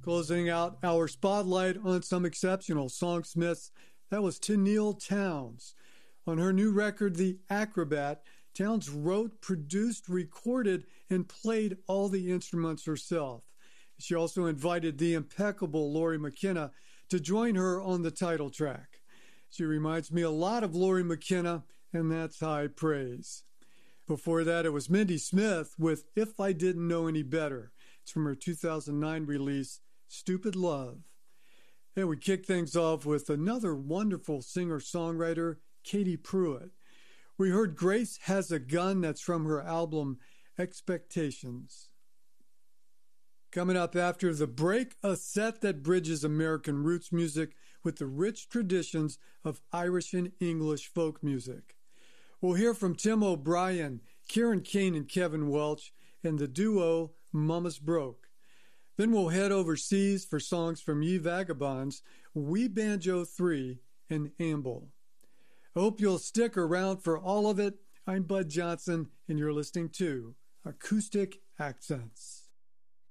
Closing out our spotlight on some exceptional songsmiths, that was Tenille Townes. On her new record, The Acrobat, Townes wrote, produced, recorded, and played all the instruments herself. She also invited the impeccable Lori McKenna to join her on the title track. She reminds me a lot of Lori McKenna, and that's high praise. Before that, it was Mindy Smith with If I Didn't Know Any Better. It's from her 2009 release, Stupid Love. And we kick things off with another wonderful singer-songwriter, Katie Pruitt. We heard Grace Has a Gun, that's from her album Expectations. Coming up after the break, a set that bridges American roots music with the rich traditions of Irish and English folk music. We'll hear from Tim O'Brien, Kieran Kane and Kevin Welch, and the duo Mama's Broke. Then we'll head overseas for songs from Ye Vagabonds, We Banjo 3, and Amble. I hope you'll stick around for all of it. I'm Bud Johnson, and you're listening to Acoustic Accents.